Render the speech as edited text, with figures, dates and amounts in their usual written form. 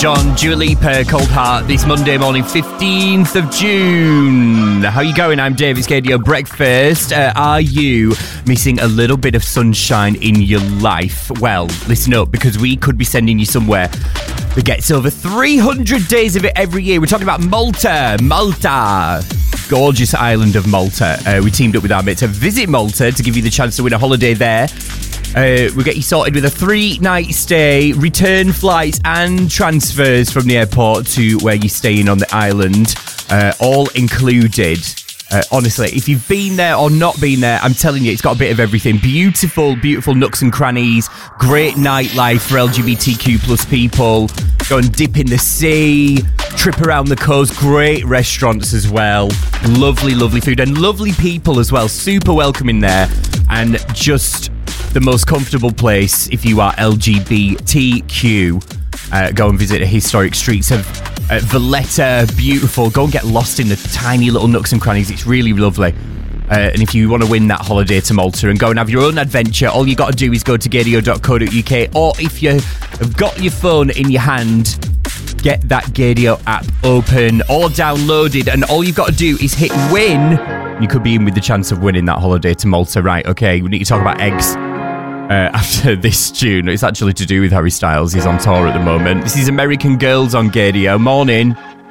John, Dua Lipa, Cold Heart, this Monday morning, 15th of June. How you going? I'm Dave, it's KDO Breakfast. Are you missing a little bit of sunshine in your life? Well, listen up, because we could be sending you somewhere that gets over 300 days of it every year. We're talking about Malta. Gorgeous island of Malta. We teamed up with our mates to visit Malta to give you the chance to win a holiday there. We'll get you sorted with a 3-night stay, return flights and transfers from the airport to where you're staying on the island, all included. Honestly, if you've been there or not been there, I'm telling you, it's got a bit of everything. Beautiful, beautiful nooks and crannies, great nightlife for LGBTQ plus people. Go and dip in the sea, trip around the coast, great restaurants as well. Lovely, lovely food and lovely people as well. Super welcoming there, and just the most comfortable place if you are LGBTQ. Go and visit the historic streets of Valletta. Beautiful. Go and get lost in the tiny little nooks and crannies. It's really lovely. And if you want to win that holiday to Malta and go and have your own adventure, all you got to do is go to gadio.co.uk, or if you have got your phone in your hand, get that Gadio app open or downloaded, and all you've got to do is hit win. You could be in with the chance of winning that holiday to Malta. Right, okay, we need to talk about eggs after this tune. It's actually to do with Harry Styles. He's on tour at the moment. This is American Girls on Gadio. Morning.